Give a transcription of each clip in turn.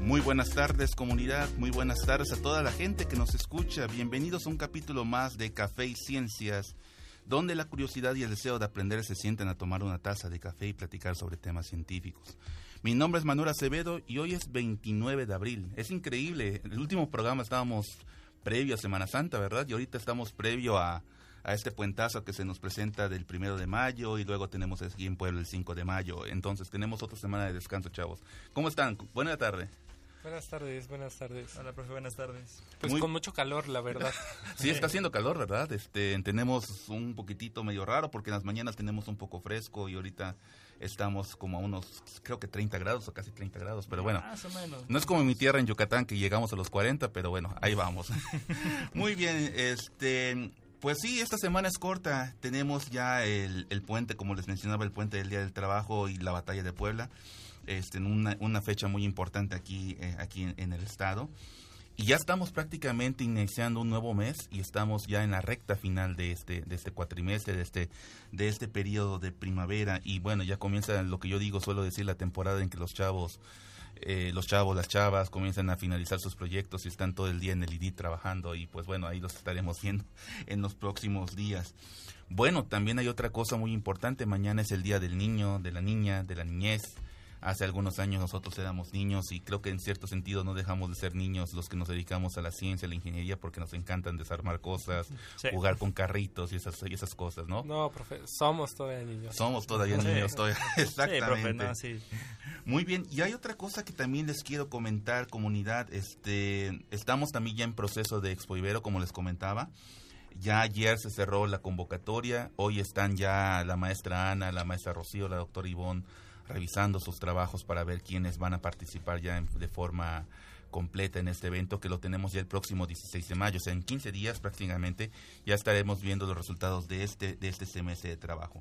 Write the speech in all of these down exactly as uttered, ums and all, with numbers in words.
Muy buenas tardes, comunidad, muy buenas tardes a toda la gente que nos escucha. Bienvenidos a un capítulo más de Café y Ciencias, donde la curiosidad y el deseo de aprender se sienten a tomar una taza de café y platicar sobre temas científicos. Mi nombre es Manuel Acevedo y hoy es veintinueve de abril. Es increíble, el último programa estábamos previo a Semana Santa, ¿verdad? Y ahorita estamos previo a, a este puentazo que se nos presenta del primero de mayo y luego tenemos aquí en Puebla el cinco de mayo. Entonces tenemos otra semana de descanso, chavos. ¿Cómo están? Buena tarde. Buenas tardes, buenas tardes. Hola, profe, buenas tardes. Pues Muy... con mucho calor, la verdad. Sí, está haciendo calor, ¿verdad? Este, tenemos un poquitito medio raro porque en las mañanas tenemos un poco fresco y ahorita estamos como a unos, creo que treinta grados o casi treinta grados, pero bueno. Más o menos. No es como en mi tierra en Yucatán que llegamos a los cuarenta, pero bueno, ahí vamos. Muy bien, este... Pues sí, esta semana es corta. Tenemos ya el, el puente, como les mencionaba, el puente del Día del Trabajo y la Batalla de Puebla. Este, en una, una fecha muy importante aquí, eh, aquí en, en el estado. Y ya estamos prácticamente iniciando un nuevo mes y estamos ya en la recta final de este, de este cuatrimestre, de este, de este periodo de primavera. Y bueno, ya comienza lo que yo digo, suelo decir, la temporada en que los chavos, eh, los chavos, las chavas comienzan a finalizar sus proyectos y están todo el día en el I D I trabajando. Y pues bueno, ahí los estaremos viendo en los próximos días. Bueno, también hay otra cosa muy importante. Mañana es el Día del Niño, de la Niña, de la Niñez. Hace algunos años nosotros éramos niños y creo que en cierto sentido no dejamos de ser niños los que nos dedicamos a la ciencia, a la ingeniería, porque nos encantan desarmar cosas, sí. Jugar con carritos y esas, y esas cosas, ¿no? No, profe, somos todavía niños. Somos todavía sí. niños, todavía, exactamente. Sí, profe, no, sí. Muy bien, y hay otra cosa que también les quiero comentar, comunidad. Este, estamos también ya en proceso de Expo Ibero, como les comentaba. Ya ayer se cerró la convocatoria, hoy están ya la maestra Ana, la maestra Rocío, la doctora Ivonne, revisando sus trabajos para ver quiénes van a participar ya en, de forma completa en este evento, que lo tenemos ya el próximo dieciséis de mayo, o sea, en quince días prácticamente ya estaremos viendo los resultados de este, de este semestre de trabajo.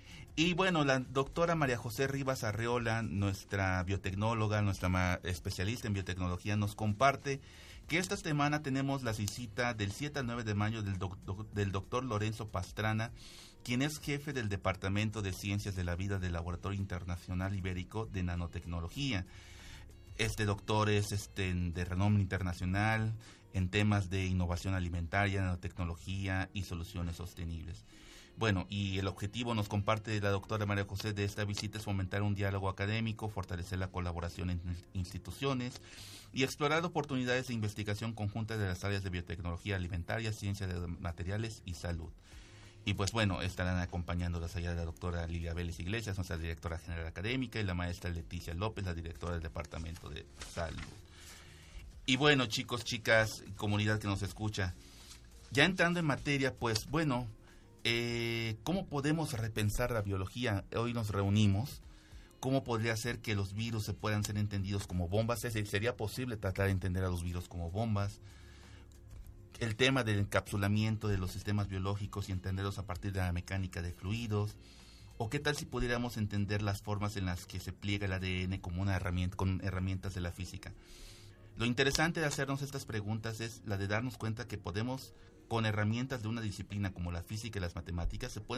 Y bueno, la doctora María José Rivas Arreola, nuestra biotecnóloga, nuestra ma- especialista en biotecnología, nos comparte que esta semana tenemos la visita del siete al nueve de mayo del, doc- del doctor Lorenzo Pastrana, quien es jefe del Departamento de Ciencias de la Vida del Laboratorio Internacional Ibérico de Nanotecnología. Este doctor es este, de renombre internacional en temas de innovación alimentaria, nanotecnología y soluciones sostenibles. Bueno, y el objetivo, nos comparte la doctora María José, de esta visita es fomentar un diálogo académico, fortalecer la colaboración entre instituciones y explorar oportunidades de investigación conjunta de las áreas de biotecnología alimentaria, ciencia de materiales y salud. Y pues bueno, estarán acompañándolas allá la doctora Lilia Vélez Iglesias, nuestra directora general académica, y la maestra Leticia López, la directora del Departamento de Salud. Y bueno, chicos, chicas, comunidad que nos escucha, ya entrando en materia, pues bueno, eh, ¿cómo podemos repensar la biología? Hoy nos reunimos. ¿Cómo podría ser que los virus se puedan ser entendidos como bombas? ¿Sería posible tratar de entender a los virus como bombas? El tema del encapsulamiento de los sistemas biológicos y entenderlos a partir de la mecánica de fluidos. ¿O qué tal si pudiéramos entender las formas en las que se pliega el A D N como una herramienta, con herramientas de la física? Lo interesante de hacernos estas preguntas es la de darnos cuenta que podemos, con herramientas de una disciplina como la física y las matemáticas, se pueden